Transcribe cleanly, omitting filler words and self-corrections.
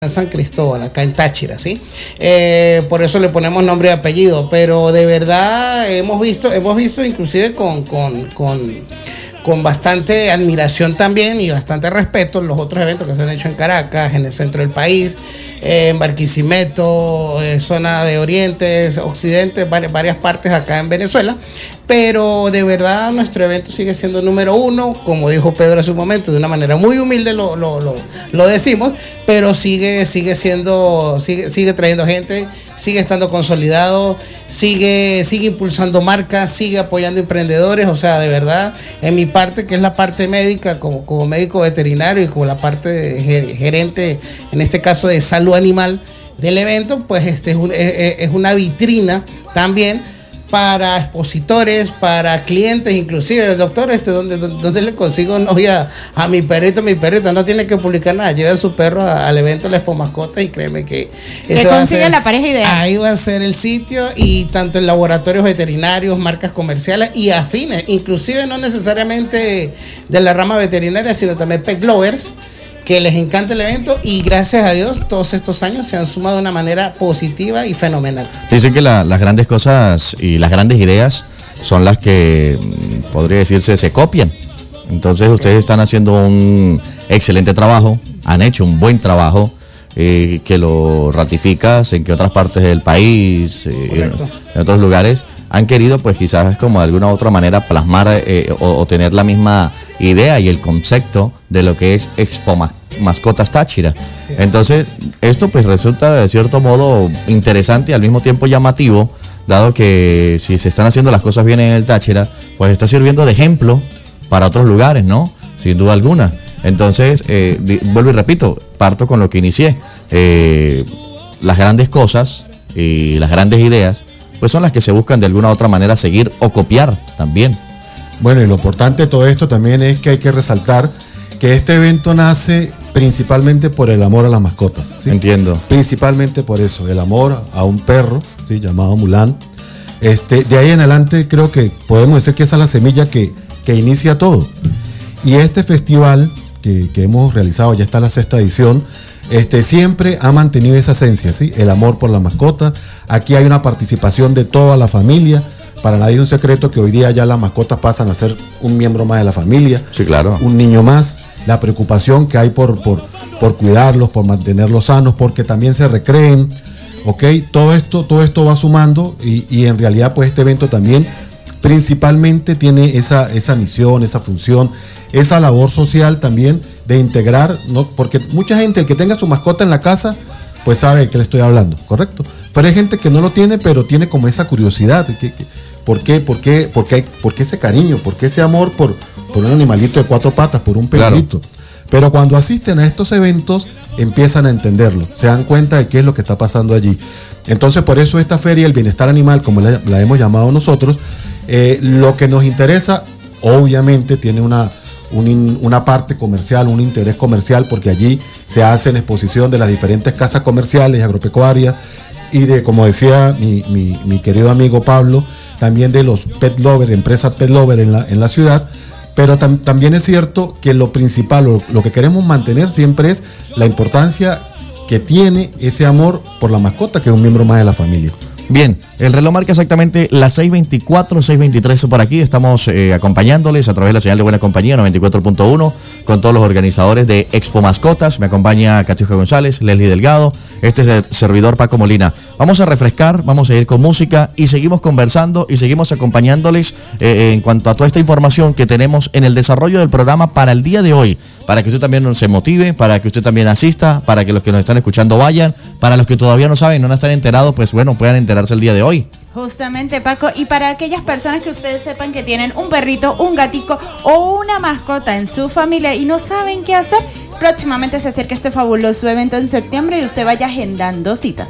en San Cristóbal, acá en Táchira, ¿sí? Por eso le ponemos nombre y apellido, pero de verdad hemos visto inclusive con bastante admiración también y bastante respeto los otros eventos que se han hecho en Caracas, en el centro del país, en Barquisimeto, zona de Oriente, Occidente, varias partes acá en Venezuela, pero de verdad nuestro evento sigue siendo número uno, como dijo Pedro hace un momento, de una manera muy humilde lo decimos, pero sigue trayendo gente, sigue estando consolidado, sigue impulsando marcas, sigue apoyando emprendedores. O sea, de verdad, en mi parte, que es la parte médica, como médico veterinario y como la parte de gerente, en este caso de salud animal del evento, pues es una vitrina también para expositores, para clientes, inclusive, doctor, ¿dónde le consigo novia a mi perrito? Mi perrito no tiene que publicar nada, lleva a su perro al evento de la Expo Mascotas y créeme que ese consigue la pareja ideal. Ahí va a ser el sitio, y tanto en laboratorios veterinarios, marcas comerciales y afines, inclusive no necesariamente de la rama veterinaria, sino también pet lovers, que les encanta el evento, y gracias a Dios todos estos años se han sumado de una manera positiva y fenomenal. Dicen que las grandes cosas y las grandes ideas son las que, podría decirse, se copian. Entonces ustedes están haciendo un excelente trabajo, han hecho un buen trabajo, que lo ratificas en que otras partes del país, en otros lugares, han querido pues quizás como de alguna u otra manera plasmar o tener la misma idea y el concepto de lo que es Expo Mascotas Táchira. Entonces esto pues resulta de cierto modo interesante y al mismo tiempo llamativo, dado que si se están haciendo las cosas bien en el Táchira, pues está sirviendo de ejemplo para otros lugares, ¿no? Sin duda alguna. Entonces, vuelvo y repito, parto con lo que inicié. Las grandes cosas y las grandes ideas pues son las que se buscan de alguna u otra manera seguir o copiar también. Bueno, y lo importante de todo esto también es que hay que resaltar que este evento nace principalmente por el amor a las mascotas, ¿sí? Entiendo. Principalmente por eso, el amor a un perro, ¿sí? Llamado Mulan. De ahí en adelante creo que podemos decir que esa es la semilla que inicia todo. Y este festival que hemos realizado, ya está la 6ª edición, siempre ha mantenido esa esencia, ¿sí? El amor por la mascota. Aquí hay una participación de toda la familia. Para nadie es un secreto que hoy día ya las mascotas pasan a ser un miembro más de la familia. Sí, claro. Un niño más. La preocupación que hay por cuidarlos, por mantenerlos sanos, porque también se recreen. ¿Ok? Todo esto va sumando y en realidad pues este evento también principalmente tiene esa misión, esa función, esa labor social también de integrar, ¿no? Porque mucha gente, el que tenga su mascota en la casa, pues sabe de qué le estoy hablando, ¿correcto? Pero hay gente que no lo tiene, pero tiene como esa curiosidad. ¿Por qué ese cariño? ¿Por qué ese amor por un animalito de 4 patas, por un perrito? Claro. Pero cuando asisten a estos eventos, empiezan a entenderlo, se dan cuenta de qué es lo que está pasando allí. Entonces, por eso esta feria, el bienestar animal, como la hemos llamado nosotros, lo que nos interesa, obviamente, tiene una parte comercial, un interés comercial, porque allí se hacen exposición de las diferentes casas comerciales y agropecuarias y de, como decía mi querido amigo Pablo, también de los pet lovers, empresas pet lovers en la ciudad. Pero también es cierto que lo principal, lo que queremos mantener siempre es la importancia que tiene ese amor por la mascota, que es un miembro más de la familia. Bien, el reloj marca exactamente las 6:24, 6:23 por aquí. Estamos acompañándoles a través de la señal de Buena Compañía 94.1 con todos los organizadores de Expo Mascotas. Me acompaña Catiuska González, Leslie Delgado, este es el servidor Paco Molina. Vamos a refrescar, vamos a ir con música y seguimos conversando y seguimos acompañándoles en cuanto a toda esta información que tenemos en el desarrollo del programa para el día de hoy, para que usted también se motive, para que usted también asista, para que los que nos están escuchando vayan, para los que todavía no saben, no están enterados, pues bueno, puedan enterarse el día de hoy. Justamente, Paco, y para aquellas personas que ustedes sepan que tienen un perrito, un gatico o una mascota en su familia y no saben qué hacer, próximamente se acerca este fabuloso evento en septiembre y usted vaya agendando cita.